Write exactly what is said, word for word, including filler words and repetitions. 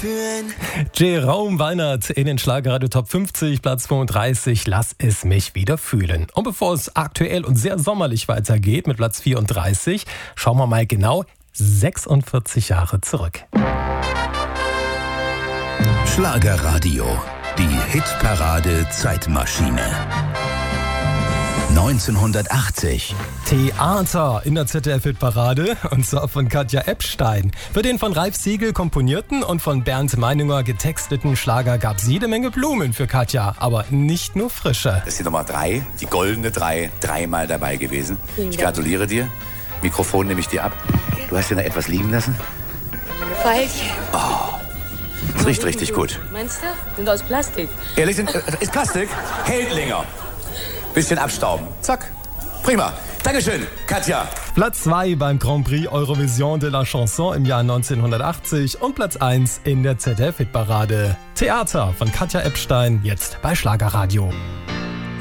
fühlen. Jerome Weinert in den Schlagerradio Top fünfzig, Platz zweiunddreißig, Lass es mich wieder fühlen. Und bevor es aktuell und sehr sommerlich weitergeht mit Platz vierunddreißig, schauen wir mal genau sechsundvierzig Jahre zurück. Schlagerradio, die Hitparade Zeitmaschine. neunzehnhundertachtzig. Theater in der Z D F-Hitparade, und zwar von Katja Epstein. Für den von Ralf Siegel komponierten und von Bernd Meininger getexteten Schlager gab es jede Menge Blumen für Katja, aber nicht nur frische. Das ist die Nummer drei, die goldene drei, dreimal dabei gewesen. Ich gratuliere dir. Mikrofon nehme ich dir ab. Du hast dir noch etwas liegen lassen? Veilchen. Oh, das riecht richtig gut. Meinst du? Sind aus Plastik. Ehrlich, sind, äh, ist Plastik? Hält länger. Bisschen abstauben. Zack. Prima. Dankeschön, Katja. Platz zwei beim Grand Prix Eurovision de la Chanson im Jahr neunzehnhundertachtzig und Platz eins in der Z D F-Hitparade. Theater von Katja Epstein, jetzt bei Schlagerradio.